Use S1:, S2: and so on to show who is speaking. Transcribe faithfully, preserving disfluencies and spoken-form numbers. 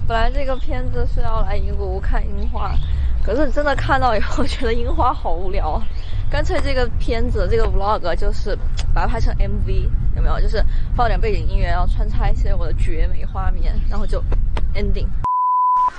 S1: 本来这个片子是要来英国看樱花，可是真的看到以后觉得樱花好无聊，干脆这个片子这个 vlog 就是把它拍成 M V， 有没有？就是放点背景音乐，然后穿插一些我的绝美画面，然后就 ending。